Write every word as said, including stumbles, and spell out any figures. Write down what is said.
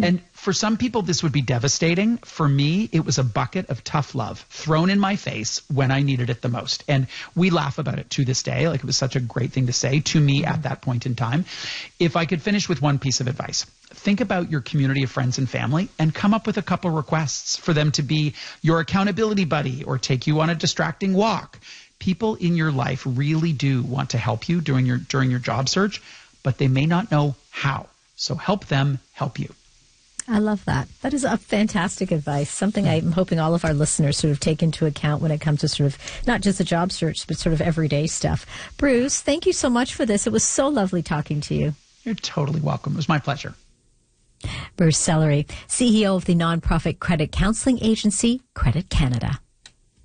And for some people, this would be devastating. For me, it was a bucket of tough love thrown in my face when I needed it the most. And we laugh about it to this day. Like, it was such a great thing to say to me at that point in time. If I could finish with one piece of advice, think about your community of friends and family and come up with a couple requests for them to be your accountability buddy or take you on a distracting walk. People in your life really do want to help you during your during your job search, but they may not know how. So help them help you. I love that. That is a fantastic advice, something I'm hoping all of our listeners sort of take into account when it comes to sort of not just the job search, but sort of everyday stuff. Bruce, thank you so much for this. It was so lovely talking to you. You're totally welcome. It was my pleasure. Bruce Sellery, C E O of the nonprofit credit counseling agency, Credit Canada.